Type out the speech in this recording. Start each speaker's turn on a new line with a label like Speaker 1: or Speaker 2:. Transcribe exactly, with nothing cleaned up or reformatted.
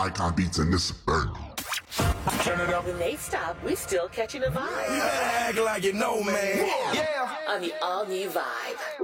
Speaker 1: icon beats and this is burn.
Speaker 2: Turn it up.
Speaker 3: When they stop, we still catching a vibe.
Speaker 2: You better act like you know, man.
Speaker 3: On the all-new Vibe.